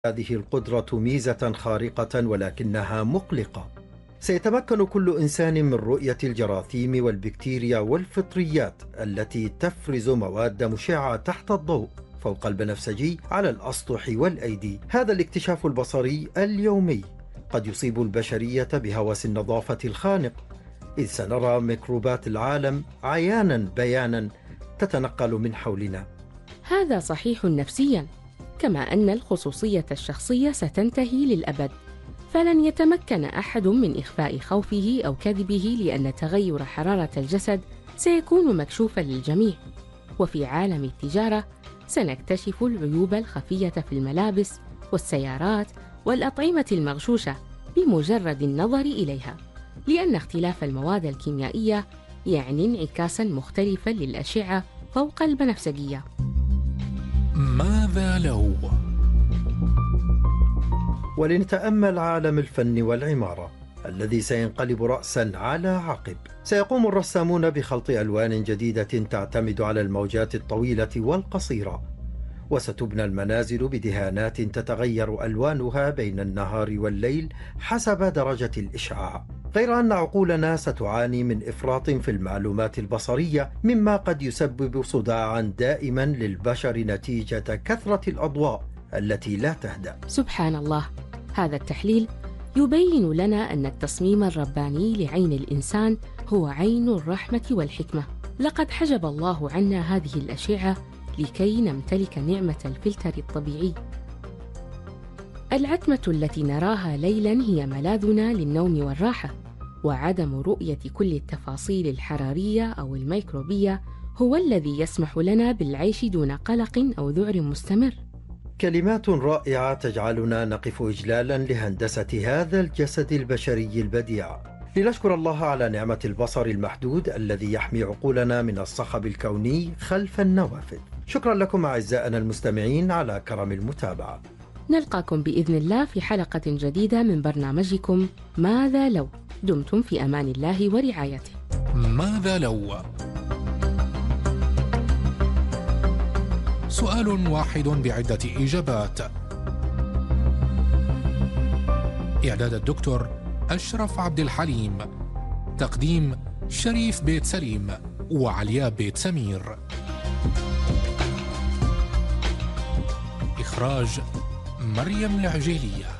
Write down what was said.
هذه القدرة ميزة خارقة ولكنها مقلقة. سيتمكن كل إنسان من رؤية الجراثيم والبكتيريا والفطريات التي تفرز مواد مشعة تحت الضوء فوق البنفسجي على الأسطح والأيدي. هذا الاكتشاف البصري اليومي قد يصيب البشرية بهوس النظافة الخانق، إذ سنرى ميكروبات العالم عيانا بيانا تتنقل من حولنا. هذا صحيح نفسيا، كما أن الخصوصية الشخصية ستنتهي للأبد، فلن يتمكن أحد من إخفاء خوفه أو كذبه، لأن تغير حرارة الجسد سيكون مكشوفا للجميع. وفي عالم التجارة سنكتشف العيوب الخفية في الملابس والسيارات والأطعمة المغشوشة بمجرد النظر إليها، لأن اختلاف المواد الكيميائية يعني انعكاسا مختلفا للأشعة فوق البنفسجية. ماذا لو؟ ولنتأمل عالم الفن والعمارة الذي سينقلب رأسا على عقب. سيقوم الرسامون بخلط ألوان جديدة تعتمد على الموجات الطويلة والقصيرة، وستبنى المنازل بدهانات تتغير ألوانها بين النهار والليل حسب درجة الإشعاع، غير أن عقولنا ستعاني من إفراط في المعلومات البصرية، مما قد يسبب صداعا دائما للبشر نتيجة كثرة الأضواء التي لا تهدأ. سبحان الله، هذا التحليل يبين لنا أن التصميم الرباني لعين الإنسان هو عين الرحمة والحكمة. لقد حجب الله عنا هذه الأشعة لكي نمتلك نعمة الفلتر الطبيعي. العتمة التي نراها ليلا هي ملاذنا للنوم والراحة، وعدم رؤية كل التفاصيل الحرارية أو الميكروبية هو الذي يسمح لنا بالعيش دون قلق أو ذعر مستمر. كلمات رائعة تجعلنا نقف إجلالا لهندسة هذا الجسد البشري البديع. لنشكر الله على نعمة البصر المحدود الذي يحمي عقولنا من الصخب الكوني خلف النوافذ. شكرا لكم أعزائنا المستمعين على كرم المتابعة. نلقاكم بإذن الله في حلقة جديدة من برنامجكم ماذا لو. دمتم في أمان الله ورعايته. ماذا لو؟ سؤال واحد بعدة إجابات. إعداد الدكتور أشرف عبد الحليم. تقديم شريف بيت سليم وعلياء بيت سمير. إخراج مريم العجيلية.